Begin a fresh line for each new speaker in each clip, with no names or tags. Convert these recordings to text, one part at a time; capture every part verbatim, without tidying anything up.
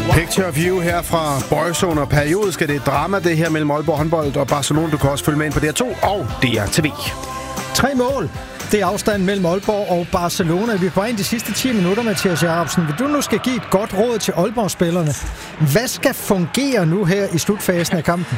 Picture View her fra Boyzone, og periodisk er det drama, det her mellem Aalborg håndbold og Barcelona. Du kan også følge med ind på D R to og D R T V.
Tre mål. Det er afstanden mellem Aalborg og Barcelona. Vi er på en de sidste ti minutter, Mathias Jacobsen. Vil du nu skal give et godt råd til Aalborg-spillerne? Hvad skal fungere nu her i slutfasen af kampen?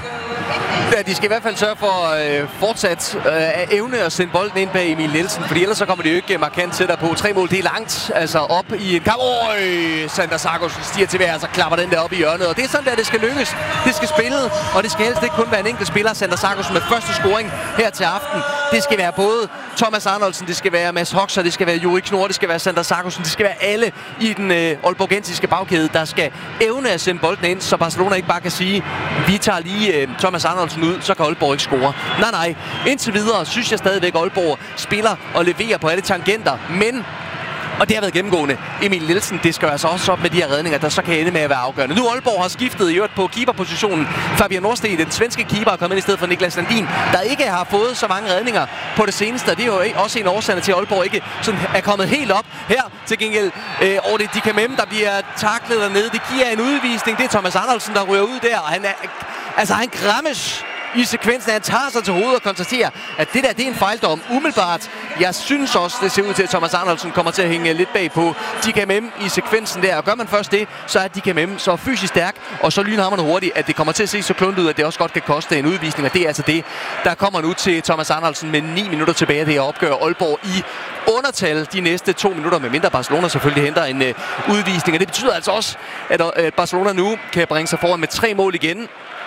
Ja, de skal i hvert fald sørge for øh, fortsat øh, at evne at sende bolden ind bag Emil Nielsen, fordi ellers så kommer det jo ikke markant tættere på. Tre mål, det er langt, altså op i en kamp. Øj, Sander Sargussen stiger til vejr, så klapper den der op i hjørnet, og det er sådan der, det skal lykkes. Det skal spille, og det skal helst ikke kun være en enkelt spiller. Sander Sargussen med første scoring her til aften. Det skal være både Thomas Arnoldsen, det skal være Mads Hoxer, det skal være Juri Knorr, det skal være Sander Sargussen, det skal være alle i den øh, aalborgensiske bagkæde, der skal evne at sende bolden ind, så Barcelona ikke bare kan sige, vi tager lige øh, Thomas Arnoldsen ud, så kan Aalborg ikke score. Nej, nej. Indtil videre synes jeg stadigvæk, at Aalborg spiller og leverer på alle tangenter, men og det har været gennemgående. Emil Nielsen, det skal altså også op med de her redninger, der så kan ende med at være afgørende. Nu Aalborg har skiftet i øvrigt på keeperpositionen. Fabian Nordsted, den svenske keeper, er kommet ind i stedet for Niklas Landin, der ikke har fået så mange redninger på det seneste. Det er jo også en årsag til, at Aalborg ikke sådan er kommet helt op her. Til gengæld øh, over det Dikamem, der bliver taklet dernede. Det giver en udvisning. Det er Thomas Arnoldsen, der ryger ud der. Og han er, altså han græmmes i sekvensen. Han tager sig til hovedet og konstaterer, at det der, det er en fejldom. Umiddelbart, jeg synes også, det ser ud til, at Thomas Arnoldsen kommer til at hænge lidt bag på Dikamem i sekvensen der. Og gør man først det, så er Dikamem så fysisk stærk, og så lynhamrende hurtigt, at det kommer til at se så kluntet ud, at det også godt kan koste en udvisning. Og det er altså det, der kommer nu til Thomas Arnoldsen med ni minutter tilbage. Det er opgør Aalborg i undertal de næste to minutter, med mindre Barcelona selvfølgelig henter en uh, udvisning. Og det betyder altså også, at uh, Barcelona nu kan bringe sig foran med tre mål igen.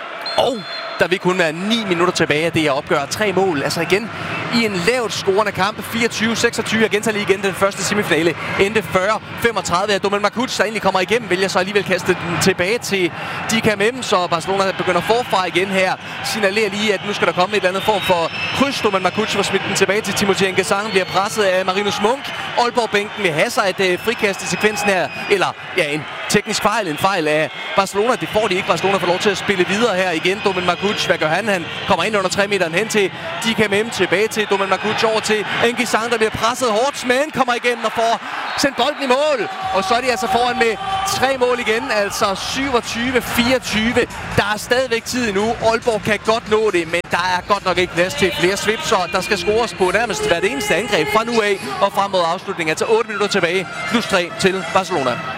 Og der vil kun være ni minutter tilbage af det, jeg opgør tre mål. Altså igen, i en lavt scorende kamp, fireogtyve seksogtyve. Jeg gentager lige igen den første semifinale. Endte fyrre femogtredive. At Domen Markuc, der egentlig kommer igennem, vælger så alligevel kaste den tilbage til Dikamem, så Barcelona begynder forfra igen her. Signalerer lige, at nu skal der komme et eller andet form for kryds. Domen Markuc får smidt den tilbage til Timothy Ngesang, bliver presset af Marinus Munk. Aalborg-bænken vil have sig et uh, frikast i sekvensen her. Eller ja, en teknisk fejl, en fejl af Barcelona. Det får de ikke. Barcelona får lov til at spille videre her igen. Domen Markuc, hvad gør han? Han kommer ind under tre meteren hen til Dikamem, tilbage til Domen Markuc, over til Ngesang, der bliver presset hårdt, men kommer igennem og får sendt bolden i mål. Og så er de altså foran med tre mål igen, altså syvogtyve fireogtyve. Der er stadigvæk tid endnu. Aalborg kan godt nå det, men der er godt nok ikke plads til flere svipser. Der skal scores på nærmest hvert eneste angreb fra nu af og frem mod afslutningen. Altså otte minutter tilbage, plus tre til Barcelona.